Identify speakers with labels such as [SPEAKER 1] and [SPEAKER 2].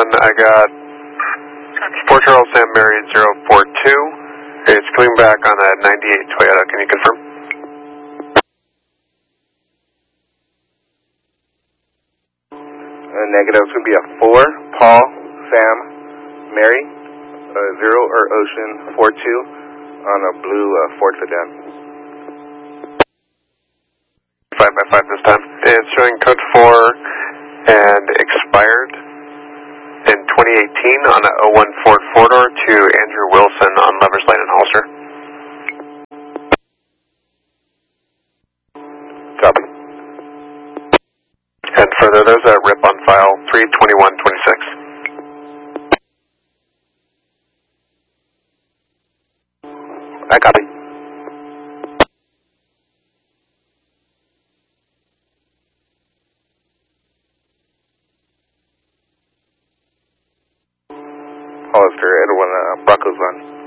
[SPEAKER 1] I got Fort Charles Sam Mary 042. It's coming back on a 98 Toyota. Can you confirm?
[SPEAKER 2] Negative. It's going to be a 4, Paul, Sam, Mary, 0 or Ocean, 42 on a blue Ford Sedan.
[SPEAKER 1] 5x5 this time. It's showing code 4 and expired in 2018 on a 01 Ford 4-door to Andrew Wilson on Lovers Lane and Holster.
[SPEAKER 2] Copy.
[SPEAKER 1] And further, there's a RIP on file, 32126.
[SPEAKER 2] I copy. Hollister, Edwin, Broncos on.